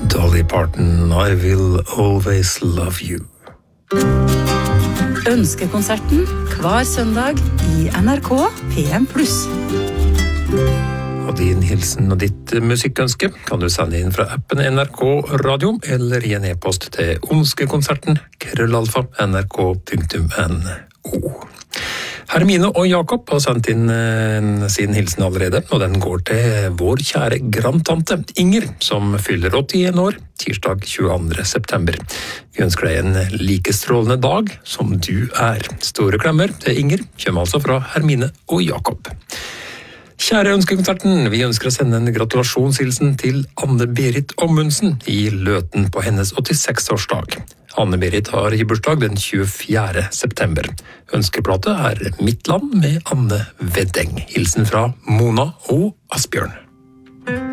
Dolly Parton, I will always love you. Ønskekonserten hver søndag i NRK PM+. Og din hilsen og ditt musikkønske kan du sende inn fra appen NRK Radio eller i en e-post til onskekonserten@nrk.no. Hermine og Jakob har sendt inn sin hilsen allerede, og den går til vår kjære grandtante Inger, som fyller 81 år, tirsdag 22. september. Vi ønsker deg en like strålende dag som du er. Store klemmer til Inger, kommer altså fra Hermine og Jakob. Kjære Ønskekonserten, vi ønsker å sende en gratulasjonshilsen til Anne-Berit Ommundsen i Løten på hennes 86-årsdag. Anne-Berit har bursdag den 24. september. Ønskeplate er Mitt land med Anne Wedding. Hilsen fra Mona og Asbjørn.